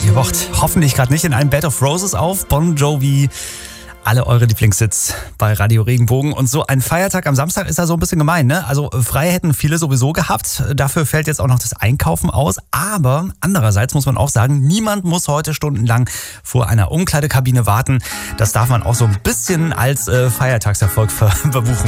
Ihr wacht hoffentlich gerade nicht in einem Bed of Roses auf. Bon Jovi, alle eure Lieblingshits bei Radio Regenbogen. Und so ein Feiertag am Samstag ist ja so ein bisschen gemein, ne? Also frei hätten viele sowieso gehabt. Dafür fällt jetzt auch noch das Einkaufen aus. Aber andererseits muss man auch sagen, niemand muss heute stundenlang vor einer Umkleidekabine warten. Das darf man auch so ein bisschen als Feiertagserfolg verbuchen.